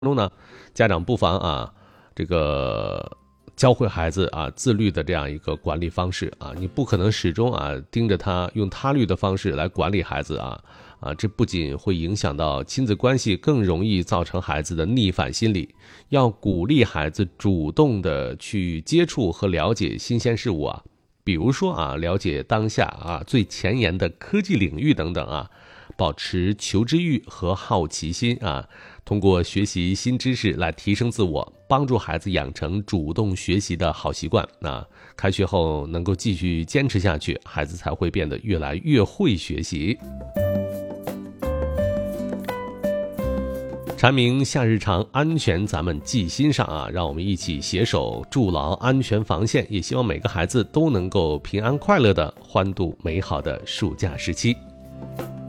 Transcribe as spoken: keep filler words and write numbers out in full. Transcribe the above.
中呢，家长不妨啊，这个教会孩子啊自律的这样一个管理方式啊，你不可能始终啊盯着他用他律的方式来管理孩子啊啊，这不仅会影响到亲子关系，更容易造成孩子的逆反心理。要鼓励孩子主动的去接触和了解新鲜事物啊，比如说啊，了解当下啊最前沿的科技领域等等啊。保持求知欲和好奇心啊，通过学习新知识来提升自我，帮助孩子养成主动学习的好习惯啊。开学后能够继续坚持下去，孩子才会变得越来越会学习。蝉鸣夏日长，安全咱们记心上啊！让我们一起携手筑牢安全防线，也希望每个孩子都能够平安快乐的欢度美好的暑假时期。